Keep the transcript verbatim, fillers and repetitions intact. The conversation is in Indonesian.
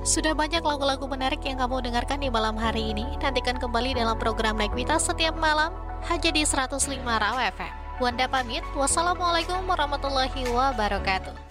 Sudah banyak lagu-lagu menarik yang kamu dengarkan di malam hari ini. Nantikan kembali dalam program Naik setiap malam hanya di seratus lima Raw F M. Wanda pamit. Wassalamualaikum warahmatullahi wabarakatuh.